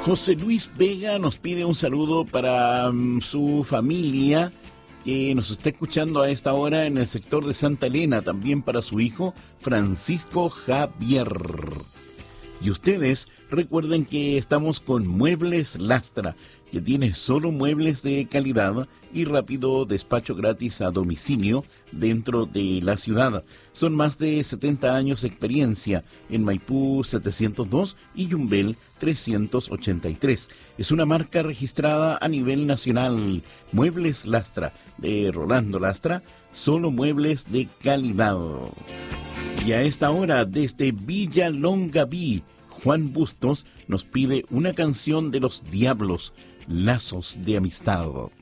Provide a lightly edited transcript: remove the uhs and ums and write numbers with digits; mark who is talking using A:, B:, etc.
A: José Luis Vega nos pide un saludo para su familia que nos está escuchando a esta hora en el sector de Santa Elena, también para su hijo Francisco Javier. Y ustedes recuerden que estamos con Muebles Lastra, que tiene solo muebles de calidad y rápido despacho gratis a domicilio dentro de la ciudad. Son más de 70 años de experiencia en Maipú 702 y Yumbel 383. Es una marca registrada a nivel nacional. Muebles Lastra, de Rolando Lastra, solo muebles de calidad. Y a esta hora, desde Villa Longaví, Juan Bustos nos pide una canción de Los Diablos, Lazos de Amistad.